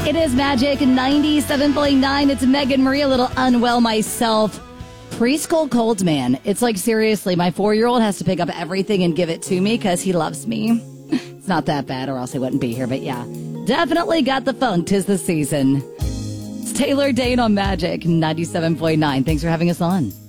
It is Magic 97.9. It's Megan Marie, a little unwell myself. Preschool cold, man. It's like, seriously, my 4-year-old has to pick up everything and give it to me because he loves me. It's not that bad, or else he wouldn't be here. But yeah, definitely got the funk. 'Tis the season. It's Taylor Dane on Magic 97.9. Thanks for having us on.